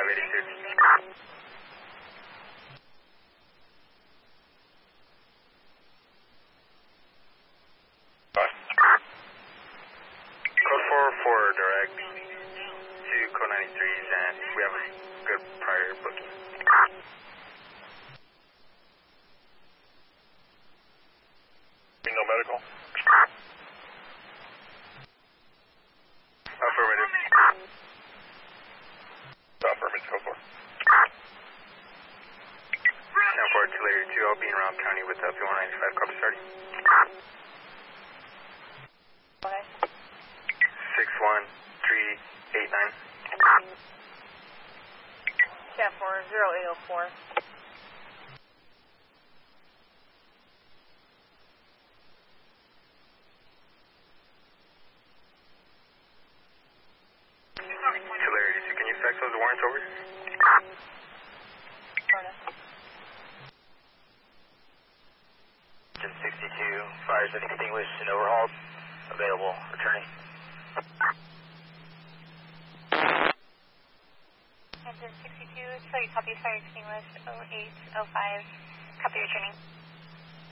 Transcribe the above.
586. Code 4 direct to code 93s, and we have a good prior booking. No medical? Affirmative. Affirmative, code 4. 10-4 to layer 2, I'll be in Round County with P195, copy starting. 61389. 10-4, 0804. To layer 2, can you fax those warrants over? Engine 62, fires extinguished and overhauled. Available, returning. Engine 62, so you copy fire extinguished, 0805, copy returning.